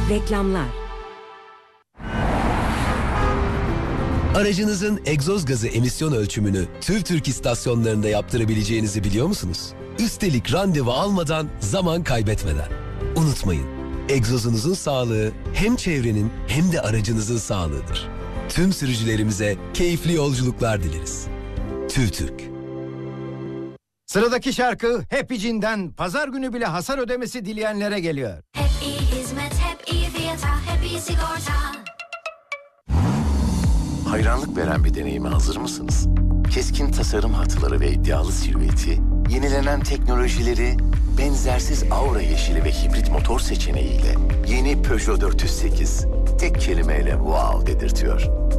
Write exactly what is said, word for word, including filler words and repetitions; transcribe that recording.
Reklamlar. Aracınızın egzoz gazı emisyon ölçümünü TÜVTÜRK istasyonlarında yaptırabileceğinizi biliyor musunuz? Üstelik randevu almadan, zaman kaybetmeden. Unutmayın, egzozunuzun sağlığı hem çevrenin hem de aracınızın sağlığıdır. Tüm sürücülerimize keyifli yolculuklar dileriz. TÜVTÜRK. Sıradaki şarkı Happy Cin'den pazar günü bile hasar ödemesi dileyenlere geliyor. Hep iyi hizmet, hep iyi fiyata, hep iyi sigorta. Hayranlık veren bir deneyime hazır mısınız? Keskin tasarım hatları ve iddialı silüeti, yenilenen teknolojileri, benzersiz aura yeşili ve hibrit motor seçeneğiyle yeni Peugeot dört yüz sekiz tek kelimeyle wow dedirtiyor.